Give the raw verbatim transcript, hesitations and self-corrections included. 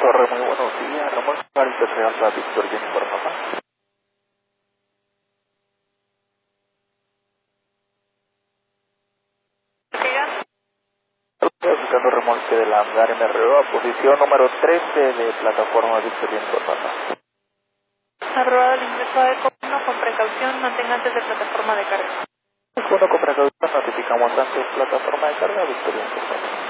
Torre, muy buenos días. Remolque Marita Real, Víctor Jennifer, papá. Estoy buscando remolque del hangar M R O a posición número trece de plataforma Víctor Jennifer, papá. Aprobado el ingreso de uno con precaución, mantenga antes de plataforma de carga. Bueno, con precaución notificamos antes plataforma de carga Víctor Jennifer, papá.